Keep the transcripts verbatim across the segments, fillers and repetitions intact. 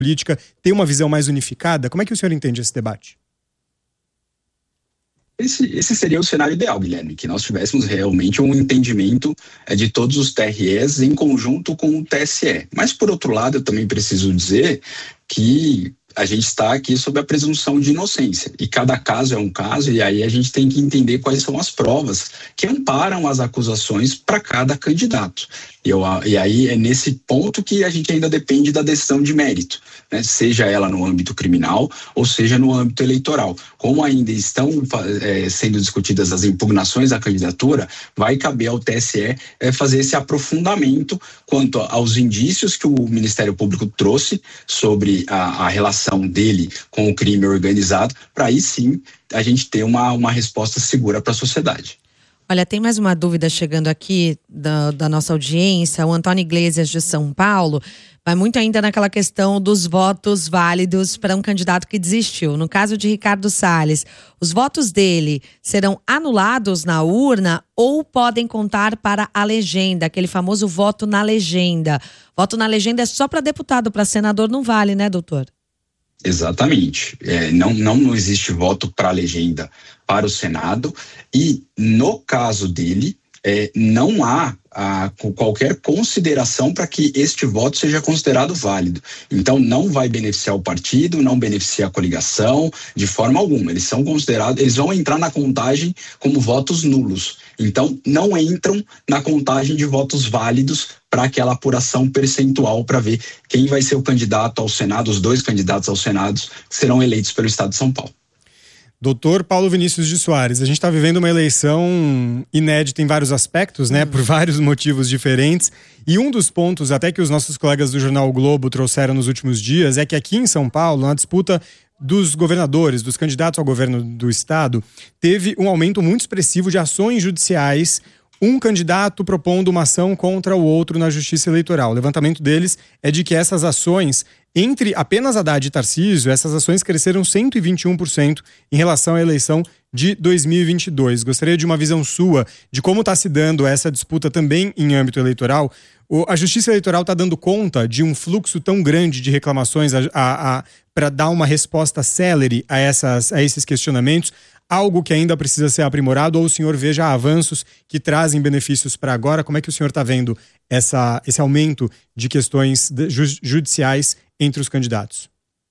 política, ter uma visão mais unificada? Como é que o senhor entende esse debate? Esse, esse seria o cenário ideal, Guilherme, que nós tivéssemos realmente um entendimento é, de todos os T R Es em conjunto com o T S E. Mas, por outro lado, eu também preciso dizer que a gente está aqui sob a presunção de inocência, e cada caso é um caso, e aí a gente tem que entender quais são as provas que amparam as acusações para cada candidato. E, eu, e aí é nesse ponto que a gente ainda depende da decisão de mérito, né? Seja ela no âmbito criminal ou seja no âmbito eleitoral. Como ainda estão é, sendo discutidas as impugnações à candidatura, vai caber ao T S E é, fazer esse aprofundamento quanto aos indícios que o Ministério Público trouxe sobre a, a relação dele com o crime organizado, para aí sim a gente ter uma, uma resposta segura para a sociedade. Olha, tem mais uma dúvida chegando aqui da, da nossa audiência. O Antônio Iglesias de São Paulo vai muito ainda naquela questão dos votos válidos para um candidato que desistiu. No caso de Ricardo Salles, os votos dele serão anulados na urna ou podem contar para a legenda, aquele famoso voto na legenda? Voto na legenda é só para deputado, para senador não vale, né, doutor? Exatamente. É, não, não existe voto para a legenda para o Senado e, no caso dele, é, não há a, qualquer consideração para que este voto seja considerado válido. Então, não vai beneficiar o partido, não beneficia a coligação, de forma alguma. Eles são considerados, eles vão entrar na contagem como votos nulos. Então, não entram na contagem de votos válidos para aquela apuração percentual para ver quem vai ser o candidato ao Senado, os dois candidatos ao Senado que serão eleitos pelo Estado de São Paulo. Doutor Paulo Vinícius de Soares, a gente está vivendo uma eleição inédita em vários aspectos, né? Por vários motivos diferentes. E um dos pontos, até que os nossos colegas do jornal o Globo trouxeram nos últimos dias, é que aqui em São Paulo, na disputa dos governadores, dos candidatos ao governo do estado, teve um aumento muito expressivo de ações judiciais, um candidato propondo uma ação contra o outro na Justiça Eleitoral. O levantamento deles é de que essas ações, entre apenas Haddad e Tarcísio, essas ações cresceram cento e vinte e um por cento em relação à eleição de dois mil e vinte e dois. Gostaria de uma visão sua de como está se dando essa disputa também em âmbito eleitoral. A Justiça Eleitoral está dando conta de um fluxo tão grande de reclamações a, a, a, para dar uma resposta célere a, essas, a esses questionamentos? Algo que ainda precisa ser aprimorado, ou o senhor veja avanços que trazem benefícios para agora? Como é que o senhor está vendo essa, esse aumento de questões de, ju, judiciais entre os candidatos?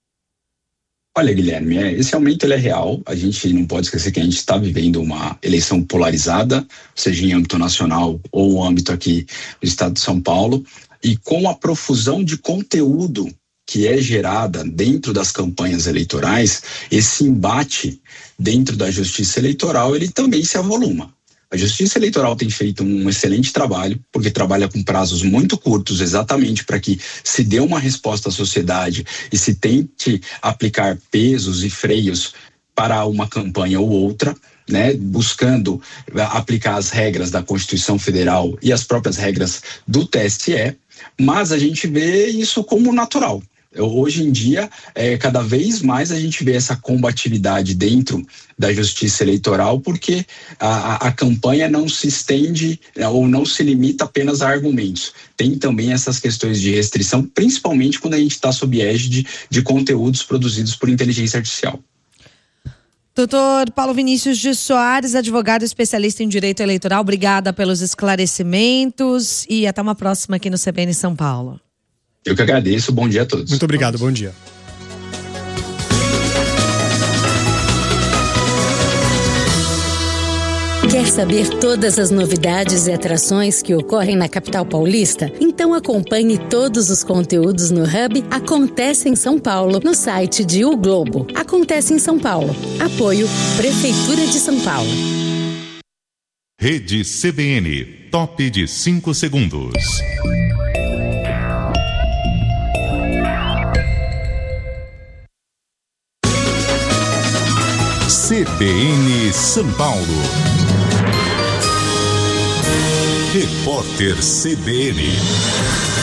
Olha, Guilherme, esse aumento ele é real. A gente não pode esquecer que a gente está vivendo uma eleição polarizada, seja em âmbito nacional ou âmbito aqui do estado de São Paulo, e com a profusão de conteúdo que é gerada dentro das campanhas eleitorais, esse embate dentro da Justiça Eleitoral, ele também se avoluma. A Justiça Eleitoral tem feito um excelente trabalho, porque trabalha com prazos muito curtos, exatamente para que se dê uma resposta à sociedade e se tente aplicar pesos e freios para uma campanha ou outra, né, buscando aplicar as regras da Constituição Federal e as próprias regras do T S E, mas a gente vê isso como natural. Hoje em dia, é, cada vez mais a gente vê essa combatividade dentro da Justiça Eleitoral, porque a, a campanha não se estende ou não se limita apenas a argumentos. Tem também essas questões de restrição, principalmente quando a gente está sob égide de conteúdos produzidos por inteligência artificial. Doutor Paulo Vinícius de Soares, advogado especialista em direito eleitoral, obrigada pelos esclarecimentos e até uma próxima aqui no C B N São Paulo. Eu que agradeço, bom dia a todos. Muito obrigado, bom dia. Quer saber todas as novidades e atrações que ocorrem na capital paulista? Então acompanhe todos os conteúdos no Hub Acontece em São Paulo, no site de O Globo. Acontece em São Paulo. Apoio Prefeitura de São Paulo. Rede C B N, top de cinco segundos. C B N São Paulo. Repórter C B N.